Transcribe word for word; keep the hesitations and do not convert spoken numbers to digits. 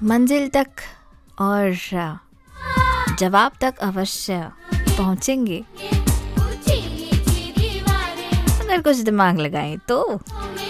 मंजिल तक और जवाब तक अवश्य पहुँचेंगे अगर कुछ दिमाग लगाएं तो।